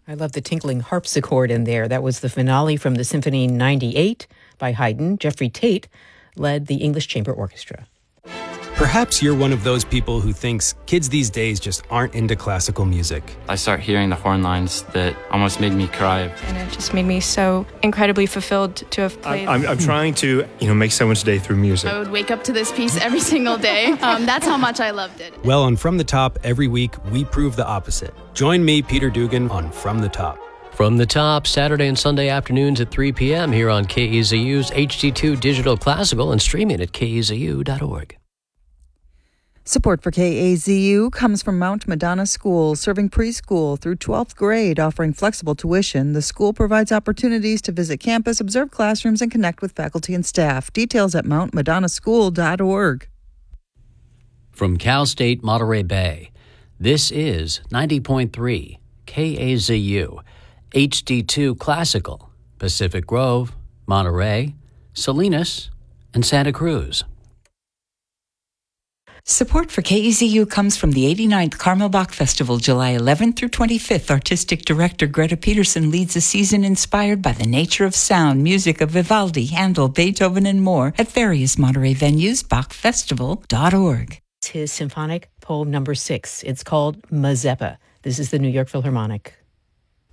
I love the tinkling harpsichord in there. That was the finale from the Symphony 98 by Haydn. Jeffrey Tate led the English Chamber Orchestra. Perhaps you're one of those people who thinks kids these days just aren't into classical music. I start hearing the horn lines that almost made me cry. And it just made me so incredibly fulfilled to have played. I'm trying to, make someone's day through music. I would wake up to this piece every single day. That's how much I loved it. Well, on From the Top, every week, we prove the opposite. Join me, Peter Dugan, on From the Top. From the Top, Saturday and Sunday afternoons at 3 p.m. here on KEZU's HD2 Digital Classical and streaming at kezu.org. Support for KAZU comes from Mount Madonna School, serving preschool through 12th grade, offering flexible tuition. The school provides opportunities to visit campus, observe classrooms, and connect with faculty and staff. Details at mountmadonnaschool.org. From Cal State Monterey Bay, this is 90.3 KAZU, HD2 Classical, Pacific Grove, Monterey, Salinas, and Santa Cruz. Support for KEZU comes from the 89th Carmel Bach Festival, July 11th through 25th. Artistic director Greta Peterson leads a season inspired by the nature of sound, music of Vivaldi, Handel, Beethoven, and more at various Monterey venues, bachfestival.org. It's his symphonic poem number 6. It's called Mazeppa. This is the New York Philharmonic.